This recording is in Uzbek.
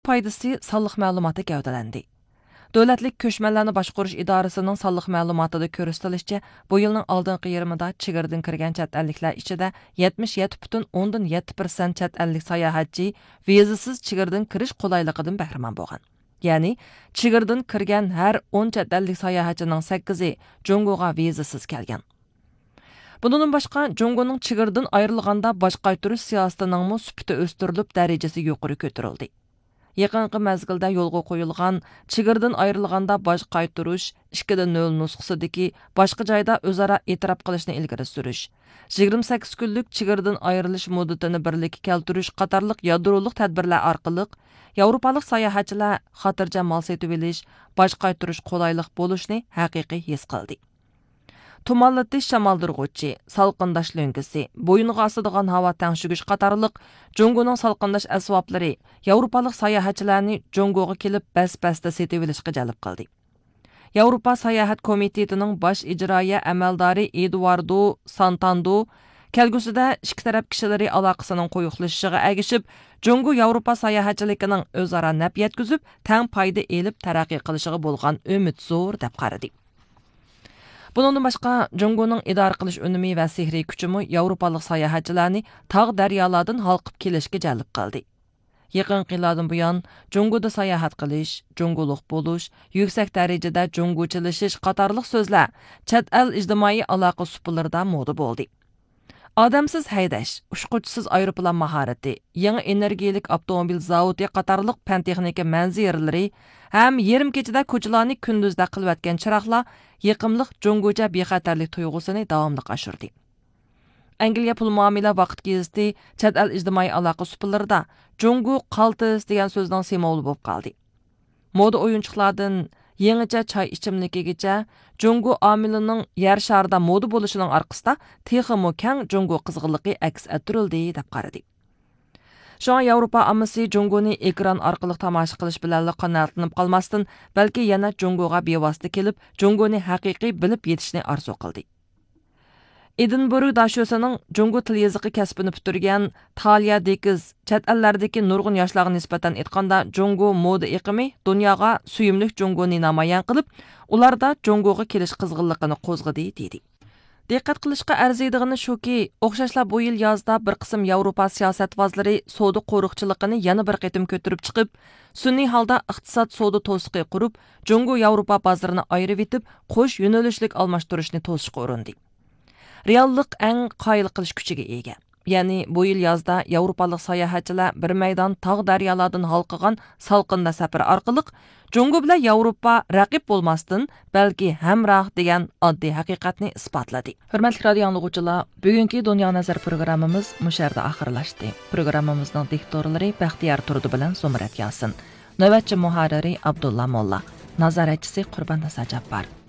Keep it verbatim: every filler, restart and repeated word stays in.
foydasi sonliq ma'lumoti gavdalandi. Davlatlik ko'chmanlarni boshqarish idorasining sonliq ma'lumotida ko'rsatilishicha, bu yilning oldingi yarmida chegaradan kirgan chet elliklar ichida yetmish yetti butun o'ndan yetti persent chet ellik sayohatchi vizasiz chegaradan kirish qulayligidan bahramand bo'lgan. Ya'ni, chegaradan kirgan har o'n chet ellik sayohatchining sakkizi Jongoga vizasiz kelgan. Bundan boshqa, Jongoning chegaradan ayrilganda boshqa qaytarish siyosatining mu sifati o'stirilib, darajasi yuqori ko'tarildi. Yaqinqi mezgilda yo'lga qo'yilgan chegaradan ayrilganda bosh qaytarish ikki nol nusxasidagi boshqa joyda o'zaro e'tirof qilishni ilgari surish, yigirma sakkiz kunlik chegaradan ayrilish muddatini birlikka keltirish qatorliq yadroliq tadbirlar orqali Yevropalik sayohatchilar xotirjam mol setib olish, bosh qaytarish qulaylik bo'lishni haqiqiy his qildi. Tumanlatish shamoldirg'uchi, salqindash lo'ngisi, bo'yinga osadigan havo tangshugich qatorliq Jongoning salqindash asboblari Yevropalik sayohatchilarni Jongoga kelib bas-basda setib olishga jalb qildi. Yevropa sayohat komitetining bosh ijroiya amaldori Eduardo Santando kelgusida ikki taraf kishilari aloqasining qo'yiqlashishiga agishib, Jongo Yevropa sayohatchiligining o'zaro naf yetkazib, tang foyda elib taraqqiy qilishiga bo'lgan umid zo'r deb qaradi. Bundan boshqa, Jongoning idora qilish unumi va sehriy kuchimi Yevropalik sayohatchilarni tog' daryolardan halqib kelishga jalb qildi. Yaqin yillardan buyon Jongoda sayohat qilish, Jongoluq bo'lish, yuksak darajada jongochilashish qatorliq so'zlar chet el ijtimoiy aloqa suplarida moda bo'ldi. Odamsiz haydash, ushquchisiz aeroplan mahorati, yangi energiyalik avtomobil zavodi qatorliq fan texnika manziralari ham yarim kechada ko'chalarni kunduzda qilayotgan chiroqlar yiqimliq jongocha bexatarlik tuyg'usini davomli oshirdi. Angliya pul muomala vaqt gazeti chet el ijtimoiy aloqa suplarida Jongo qaltis degan so'zning simvoli bo'lib qoldi. Moda o'yinchiqlardan yangicha choy ichimligigacha Jongo omilining yer sharida moda bo'lishining orqasida texmo kang Jongo qizg'inligi aks ettirildi deb qaradi. Shunga Yevropa ammasi Jongoni ekran orqali tomosha qilish bilan qanoatlanib qolmasdan, balki yana Jongoga bevosita kelib, Jongoni haqiqiy bilib yetishni orzu qildi. Edinburgh dashosining Jongo til yoziqi kasbini bitirgan Talia Dekiz chet ellardagi nurg'un yoshlarga nisbatan aytganda Jongo moda iqimi dunyoga suyimlik Jongoni namoyon qilib, ularda Jongoga kelish qizg'inligini qo'zg'adi dedi. Diqqat qilishga arziydigani shuki, o'xshashlar bu yil yozda bir qism Yevropa siyosatvozlari savdo qo'riqchiligini yana bir qatim ko'tarib chiqib, sun'iy holda iqtisod savdo to'siqi qurib, Jongo Yevropa bozorini ayirib etib, qo'sh yo'nalishlik almashtirishni to'sishga urindi. Reallik eng qoyil qilish kuchiga ega. Ya'ni bu yil yozda Yevropalik sayohatchilar bir maydon tog' daryolardan halqigan salqinda safar orqali Jongo bilan Yevropa raqib bo'lmasdan, balki hamroh degan oddiy haqiqatni isbotladi. Hurmatli radio anglag'uvchilar, bugungi Dunyo nazar programmamiz musharda oxirlashdi. Programmamizning diktorlari Baxtiyor Turdi bilan Zumrat Yasin, navbatchi muharriri Abdulla Molla, nazoratchisi Qurbon Nasajabbar.